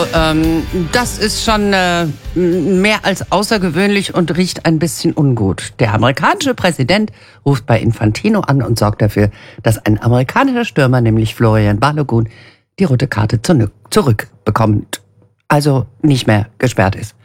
das ist schon mehr als außergewöhnlich und riecht ein bisschen ungut. Der amerikanische Präsident ruft bei Infantino an und sorgt dafür, dass ein amerikanischer Stürmer, nämlich Florian Balogun, die rote Karte zurückbekommt. Also nicht mehr gesperrt ist.